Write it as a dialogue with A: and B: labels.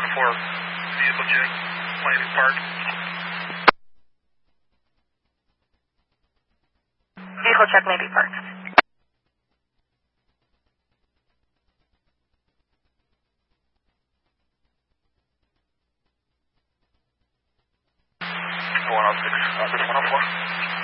A: 104, vehicle check, may be parked.
B: Vehicle check may be parked.
A: This 104.